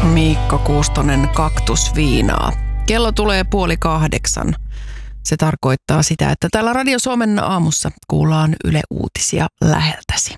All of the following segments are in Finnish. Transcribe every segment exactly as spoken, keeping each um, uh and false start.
Miikka Kuustonen, Kaktusviinaa. Kello tulee puoli kahdeksan. Se tarkoittaa sitä, että täällä Radio Suomen aamussa kuullaan Yle Uutisia läheltäsi.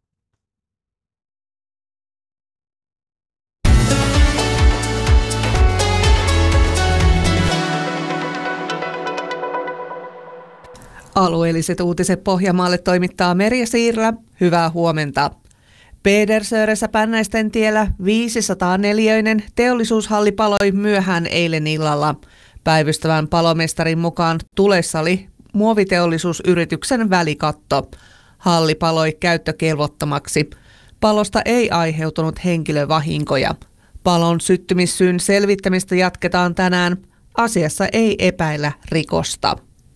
Alueelliset uutiset Pohjanmaalle toimittaa Merja Siirlä. Hyvää huomenta. Pedersöressä Pännäisten tiellä viisisataaneljäinen teollisuushalli paloi myöhään eilen illalla. Päivystävän palomestarin mukaan tulessa oli muoviteollisuusyrityksen välikatto. Halli paloi käyttökelvottomaksi. Palosta ei aiheutunut henkilövahinkoja. Palon syttymissyyn selvittämistä jatketaan tänään. Asiassa ei epäillä rikosta.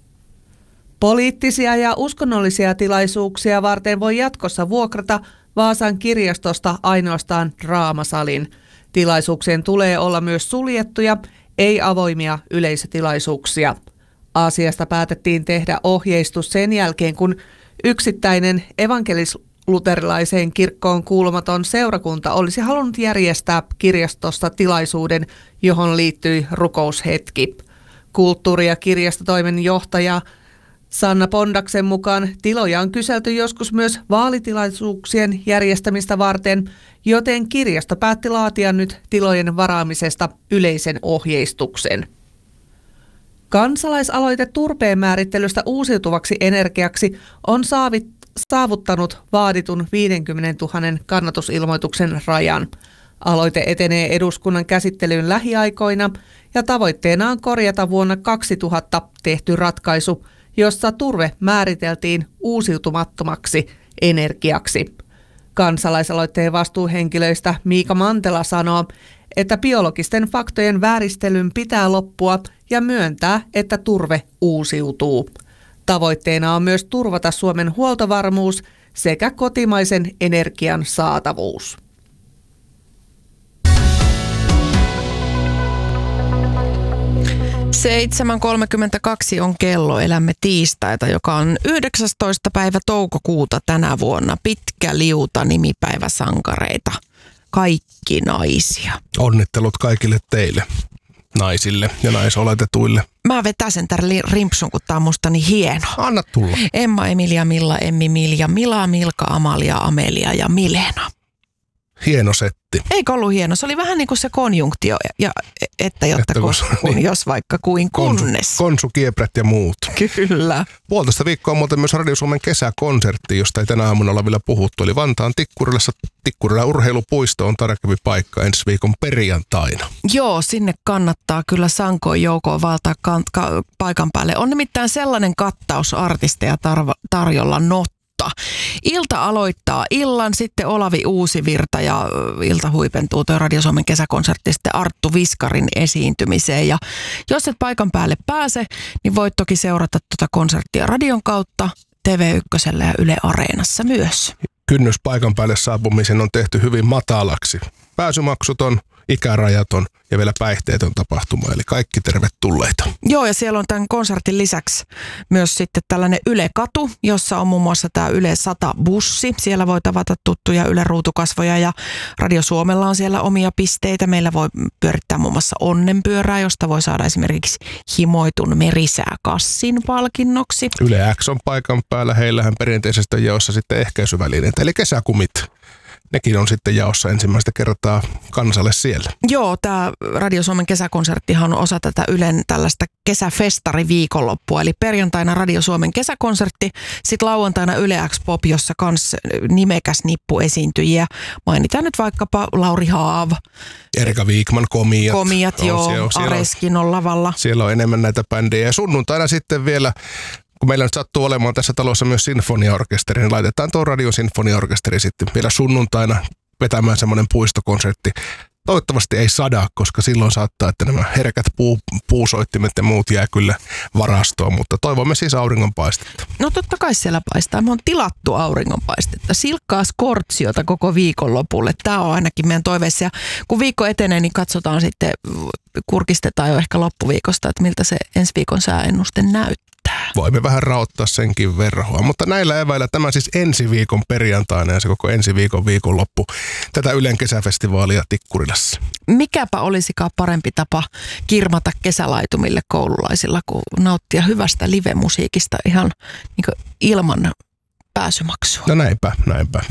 Poliittisia ja uskonnollisia tilaisuuksia varten voi jatkossa vuokrata Vaasan kirjastosta ainoastaan Draamasalin. Tilaisuuksien tulee olla myös suljettuja, ei avoimia yleisötilaisuuksia. Asiasta päätettiin tehdä ohjeistus sen jälkeen, kun yksittäinen evankelis-luterilaiseen kirkkoon kuulumaton seurakunta olisi halunnut järjestää kirjastosta tilaisuuden, johon liittyi rukoushetki. Kulttuuri- ja kirjastotoimen johtaja Sanna Pondaksen mukaan tiloja on kyselty joskus myös vaalitilaisuuksien järjestämistä varten, joten kirjasto päätti laatia nyt tilojen varaamisesta yleisen ohjeistuksen. Kansalaisaloite turpeen määrittelystä uusiutuvaksi energiaksi on saavuttanut vaaditun viisikymmentätuhatta kannatusilmoituksen rajan. Aloite etenee eduskunnan käsittelyyn lähiaikoina ja tavoitteena on korjata vuonna kaksituhatta tehty ratkaisu, jossa turve määriteltiin uusiutumattomaksi energiaksi. Kansalaisaloitteen vastuuhenkilöistä Miika Mantela sanoo, että biologisten faktojen vääristelyn pitää loppua ja myöntää, että turve uusiutuu. Tavoitteena on myös turvata Suomen huoltovarmuus sekä kotimaisen energian saatavuus. seitsemän kolmekymmentäkaksi on kello. Elämme tiistaita, joka on yhdeksästoista päivä toukokuuta tänä vuonna. Pitkä liuta nimipäiväsankareita. Kaikki naisia. Onnittelut kaikille teille, naisille ja naisoletetuille. Mä vetäsen tämän rimpsun, kun tää on musta niin hieno. Anna tulla. Emma, Emilia, Milla, Emmi, Milja, Mila, Milka, Amalia, Amelia ja Milena. Hieno setti. Eikö ollut hieno? Se oli vähän niin kuin se konjunktio, ja, että jotta että kun, kun, niin. Jos vaikka kuin kunnes. Konsu, konsu, kieprät ja muut. Kyllä. Puolitoista viikkoa on muuten myös Radio Suomen kesäkonsertti, josta ei tänä aamuna olla vielä puhuttu. Eli Vantaan Tikkurilassa Tikkurila urheilupuisto on tarkempi paikka ensi viikon perjantaina. Joo, sinne kannattaa kyllä sankoin joukoon valtaa kan, ka, paikan päälle. On nimittäin sellainen kattaus artisteja tarva, tarjolla not. Ilta aloittaa illan, sitten Olavi Uusivirta ja ilta huipentuu tuo Radio Suomen kesäkonsertti sitten Arttu Viskarin esiintymiseen. Ja jos et paikan päälle pääse, niin voit toki seurata tuota konserttia radion kautta, T V yksi ja Yle Areenassa myös. Kynnys paikan päälle saapumisen on tehty hyvin matalaksi. Pääsymaksuton, ikärajaton ja vielä päihteetön tapahtuma, eli kaikki tervetulleita. Joo, ja siellä on tämän konsertin lisäksi myös sitten tällainen Yle-katu, jossa on muun muassa tämä Yle sata-bussi. Siellä voi tavata tuttuja Yle-ruutukasvoja ja Radio Suomella on siellä omia pisteitä. Meillä voi pyörittää muun muassa onnenpyörää, josta voi saada esimerkiksi himoitun merisääkassin palkinnoksi. Yle X on paikan päällä, heillähän perinteisesti on jaossa sitten ehkäisyvälineitä, eli kesäkumit. Nekin on sitten jaossa ensimmäistä kertaa kansalle siellä. Joo, tämä Radio Suomen kesäkonserttihan on osa tätä Ylen tällaista kesäfestariviikonloppua. Eli perjantaina Radio Suomen kesäkonsertti, sitten lauantaina Yle X Pop, jossa kans nimekäs nippu esiintyjiä. Mainitaan nyt vaikkapa Lauri Haav. Erika Viikman, Komiat. Komiat, on, joo, siellä on, Areskin on lavalla. Siellä on enemmän näitä bändejä. Ja sunnuntaina sitten vielä, kun meillä nyt sattuu olemaan tässä talossa myös sinfoniaorkesteri, niin laitetaan tuo radiosinfoniaorkesteri sitten vielä sunnuntaina vetämään semmoinen puistokonsertti. Toivottavasti ei sada, koska silloin saattaa, että nämä herkät puu, puusoittimet ja muut jää kyllä varastoon, mutta toivomme siis auringonpaistetta. No totta kai siellä paistaa. Me on tilattu auringonpaistetta. Silkkaa skortsiota koko viikonlopulle. Tämä on ainakin meidän toiveissa. Ja kun viikko etenee, niin katsotaan sitten, kurkistetaan jo ehkä loppuviikosta, että miltä se ensi viikon sääennuste näyttää. Voimme vähän raottaa senkin verhoa, mutta näillä eväillä tämä siis ensi viikon perjantaina ja se koko ensi viikon viikonloppu tätä Ylen kesäfestivaalia Tikkurilassa. Mikäpä olisikaan parempi tapa kirmata kesälaitumille koululaisilla kuin nauttia hyvästä live-musiikista ihan niin kuin ilman pääsymaksua. No näinpä, näinpä.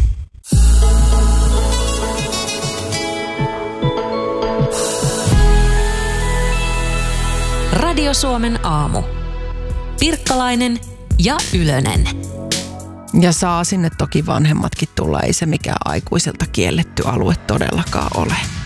Radio Suomen aamu. Pirkkalainen ja Ylönen. Ja saa sinne toki vanhemmatkin tulla, ei se mikään aikuiselta kielletty alue todellakaan ole.